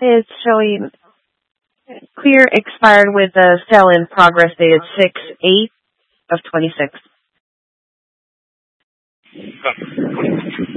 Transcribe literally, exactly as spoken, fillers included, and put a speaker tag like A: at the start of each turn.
A: It's showing clear expired with the sell in progress dated six eight of twenty-six.